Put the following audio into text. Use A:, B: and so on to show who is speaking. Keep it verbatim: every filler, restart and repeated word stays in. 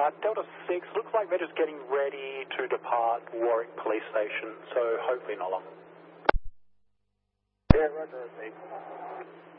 A: Uh, Delta six, looks like they're just getting ready to depart Warwick Police Station, so hopefully not long.
B: Yeah, roger, eight.